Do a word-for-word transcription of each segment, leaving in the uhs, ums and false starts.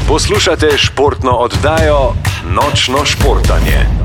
Poslušate športno oddajo Nočno športanje.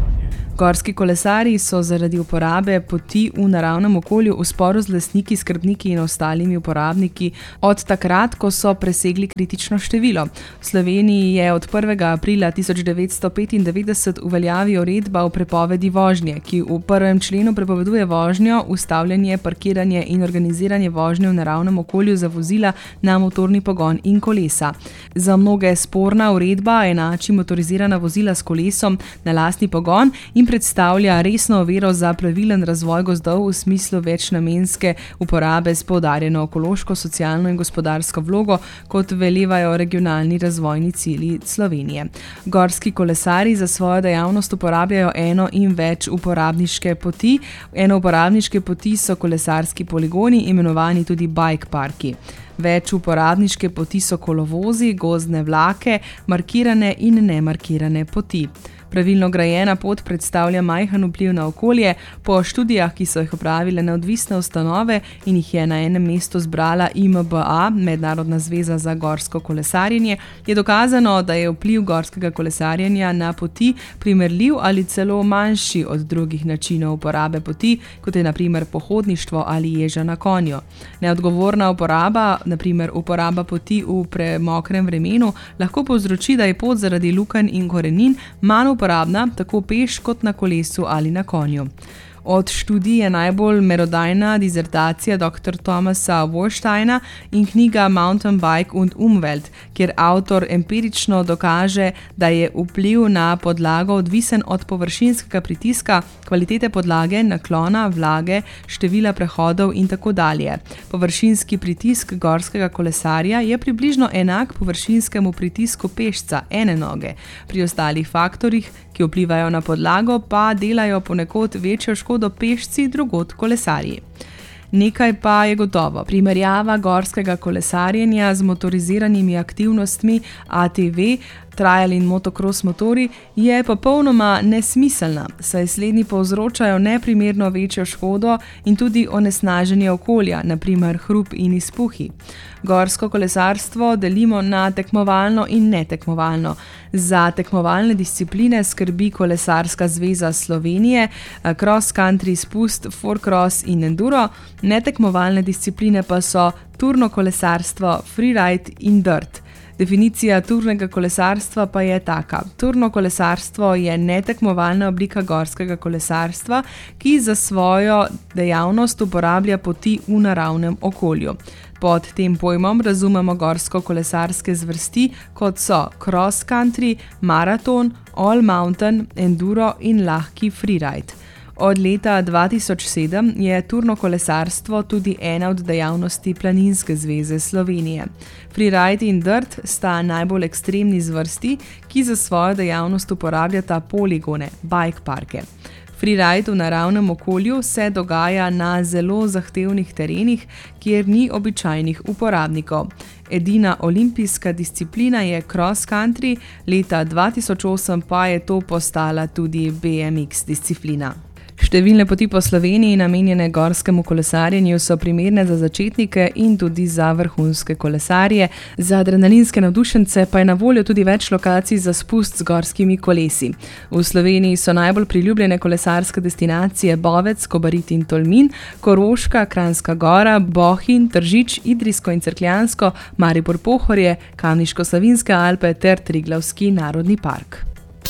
Gorski kolesarji so zaradi uporabe poti v naravnem okolju v sporu z lastniki, skrbniki in ostalimi uporabniki od takrat, ko so presegli kritično število. V Sloveniji je od prvega aprila tisoč devetsto petindevetdeset uveljavi uredba o prepovedi vožnje, ki v prvem členu prepoveduje vožnjo, ustavljanje, parkiranje in organiziranje vožnje v naravnem okolju za vozila na motorni pogon in kolesa. Za mnoge sporna uredba enači motorizirana vozila s kolesom na lastni pogon in predstavlja resno oviro za pravilen razvoj gozdov v smislu večnamenske uporabe s poudarjeno ekološko, socialno in gospodarsko vlogo, kot velevajo regionalni razvojni cilji Slovenije. Gorski kolesarji za svojo dejavnost uporabljajo eno in več uporabniške poti. Eno uporabniške poti so kolesarski poligoni, imenovani tudi bike parki. Več uporabniške poti so kolovozi, gozdne vlake, markirane in nemarkirane poti. Pravilno grajena pot predstavlja majhen vpliv na okolje. Po študijah, ki so jih opravile neodvisne ustanove in jih je na enem mestu zbrala I M B A, Mednarodna zveza za gorsko kolesarjenje, je dokazano, da je vpliv gorskega kolesarjenja na poti primerljiv ali celo manjši od drugih načinov uporabe poti, kot je na primer pohodništvo ali ježa na konju. Neodgovorna uporaba, na primer uporaba poti v premokrem vremenu, lahko povzroči, da je pot zaradi lukenj in korenin manj uporabna, tako peš kot na kolesu ali na konju. Od študij je najbolj merodajna dizertacija doktor Thomasa Warsteina in knjiga Mountain Bike und Umwelt, kjer avtor empirično dokaže, da je vpliv na podlago odvisen od površinskega pritiska, kvalitete podlage, naklona, vlage, števila prehodov in tako dalje. Površinski pritisk gorskega kolesarja je približno enak površinskemu pritisku pešca ene noge. Pri ostalih faktorjih, ki vplivajo na podlago, pa delajo ponekod večjo škodo pešci, drugod kolesarji. Nekaj pa je gotovo. Primerjava gorskega kolesarjenja z motoriziranimi aktivnostmi A T V, trial in motocross motori, je popolnoma nesmiselna, saj slednji povzročajo neprimerno večjo škodo in tudi onesnaženje okolja, na primer hrup in izpuhi. Gorsko kolesarstvo delimo na tekmovalno in netekmovalno. Za tekmovalne discipline skrbi Kolesarska zveza Slovenije, cross country, spust, four-cross in enduro, netekmovalne discipline pa so turno kolesarstvo, freeride in dirt. Definicija turnega kolesarstva pa je taka. Turno kolesarstvo je netekmovalna oblika gorskega kolesarstva, ki za svojo dejavnost uporablja poti v naravnem okolju. Pod tem pojmom razumemo gorsko-kolesarske zvrsti, kot so cross country, maraton, all mountain, enduro in lahki freeride. Od leta dva tisoč sedem je turno kolesarstvo tudi ena od dejavnosti Planinske zveze Slovenije. Freeride in dirt sta najbolj ekstremni zvrsti, ki za svojo dejavnost uporabljata poligone, bike parke. Freeride v naravnem okolju se dogaja na zelo zahtevnih terenih, kjer ni običajnih uporabnikov. Edina olimpijska disciplina je cross country, leta dva tisoč osem pa je to postala tudi B M X disciplina. Številne poti po Sloveniji, namenjene gorskemu kolesarjenju, so primerne za začetnike in tudi za vrhunske kolesarje. Za adrenalinske navdušence pa je na voljo tudi več lokacij za spust z gorskimi kolesi. V Sloveniji so najbolj priljubljene kolesarske destinacije Bovec, Kobarid in Tolmin, Koroška, Kranjska Gora, Bohinj, Tržič, Idrijsko in Cerkljansko, Maribor-Pohorje, Kamniško-Savinjske Alpe ter Triglavski narodni park.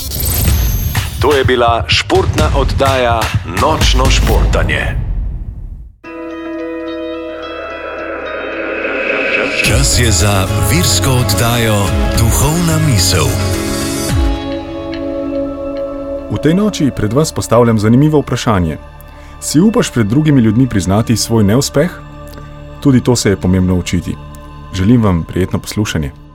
To je bila športna oddaja Nočno športanje. Čas je za virsko oddajo Duhovna misel. V tej noči pred vas postavljam zanimivo vprašanje. Si upaš pred drugimi ljudmi priznati svoj neuspeh? Tudi to se je pomembno učiti. Želim vam prijetno poslušanje.